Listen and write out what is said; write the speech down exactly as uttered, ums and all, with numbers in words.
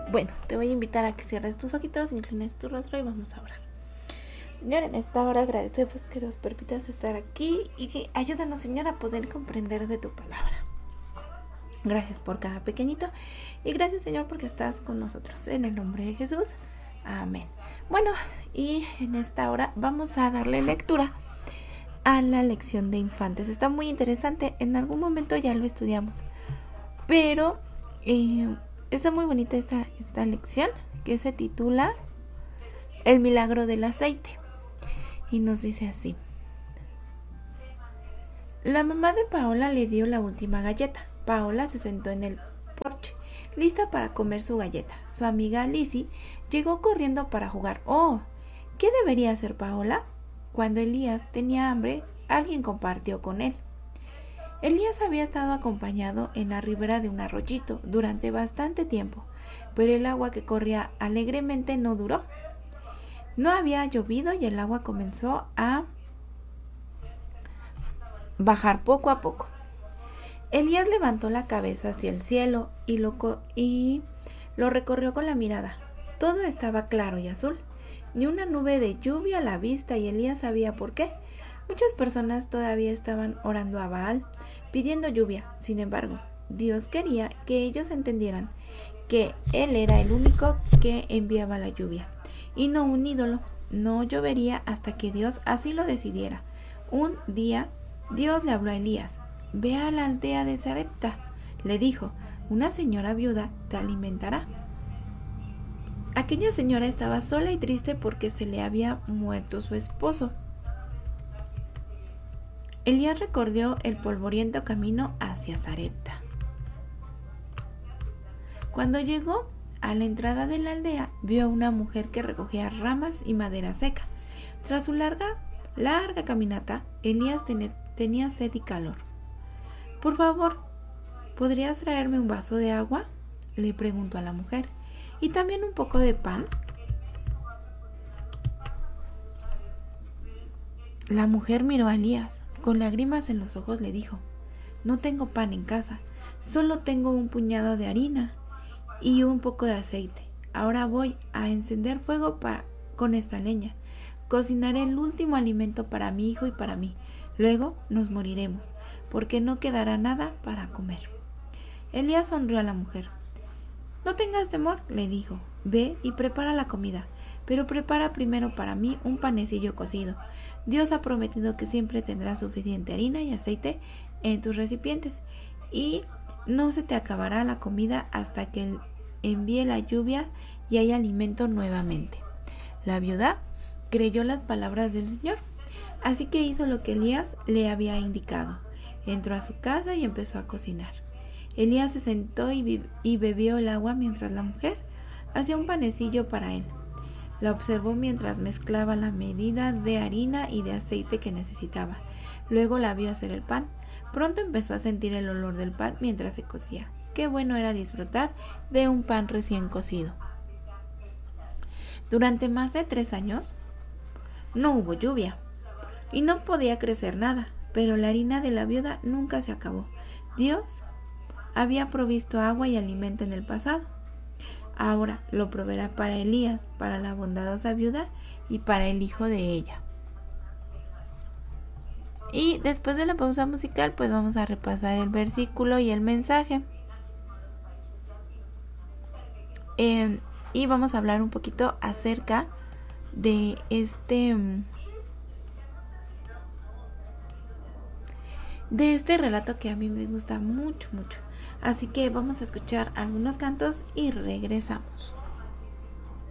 Bueno, te voy a invitar a que cierres tus ojitos, inclines tu rostro y vamos a orar. Señor, en esta hora agradecemos que nos permitas estar aquí y que ayúdanos, Señor, a poder comprender de tu palabra. Gracias por cada pequeñito y gracias, Señor, porque estás con nosotros. En el nombre de Jesús, amén. Bueno, y en esta hora vamos a darle lectura a la lección de infantes. Está muy interesante, en algún momento ya lo estudiamos, pero eh, está muy bonita esta, esta lección que se titula El milagro del aceite. Y nos dice así: la mamá de Paola le dio la última galleta. Paola se sentó en el porche, lista para comer su galleta. Su amiga Lizzie llegó corriendo para jugar. ¡Oh! ¿Qué debería hacer Paola? Cuando Elías tenía hambre, alguien compartió con él. Elías había estado acompañado en la ribera de un arroyito durante bastante tiempo, pero el agua que corría alegremente no duró. No había llovido y el agua comenzó a bajar poco a poco. Elías levantó la cabeza hacia el cielo y lo, y lo recorrió con la mirada. Todo estaba claro y azul, ni una nube de lluvia a la vista, y Elías sabía por qué. Muchas personas todavía estaban orando a Baal, pidiendo lluvia. Sin embargo, Dios quería que ellos entendieran que Él era el único que enviaba la lluvia, y no un ídolo. No llovería hasta que Dios así lo decidiera. Un día, Dios le habló a Elías. Ve a la aldea de Sarepta, le dijo, una señora viuda te alimentará. Aquella señora estaba sola y triste porque se le había muerto su esposo. Elías recorrió el polvoriento camino hacia Sarepta. Cuando llegó a la entrada de la aldea, vio a una mujer que recogía ramas y madera seca. Tras su larga, larga caminata, Elías ten- tenía sed y calor. Por favor, ¿podrías traerme un vaso de agua?, le preguntó a la mujer. ¿Y también un poco de pan? La mujer miró a Elías. Con lágrimas en los ojos le dijo, no tengo pan en casa, solo tengo un puñado de harina y un poco de aceite. Ahora voy a encender fuego para, con esta leña. Cocinaré el último alimento para mi hijo y para mí. Luego nos moriremos, porque no quedará nada para comer. Elías sonrió a la mujer. No tengas temor, le dijo. Ve y prepara la comida, pero prepara primero para mí un panecillo cocido. Dios ha prometido que siempre tendrás suficiente harina y aceite en tus recipientes, y no se te acabará la comida hasta que envíe la lluvia y haya alimento nuevamente. La viuda creyó las palabras del Señor, así que hizo lo que Elías le había indicado. Entró a su casa y empezó a cocinar. Elías se sentó y, bi- y bebió el agua mientras la mujer hacía un panecillo para él. La observó mientras mezclaba la medida de harina y de aceite que necesitaba. Luego la vio hacer el pan. Pronto empezó a sentir el olor del pan mientras se cocía. Qué bueno era disfrutar de un pan recién cocido. Durante más de tres años no hubo lluvia y no podía crecer nada, pero la harina de la viuda nunca se acabó. Dios había provisto agua y alimento en el pasado. Ahora lo proveerá para Elías, para la bondadosa viuda y para el hijo de ella. Y después de la pausa musical, pues vamos a repasar el versículo y el mensaje. Eh, y vamos a hablar un poquito acerca de este... de este relato que a mí me gusta mucho, mucho. Así que vamos a escuchar algunos cantos y regresamos.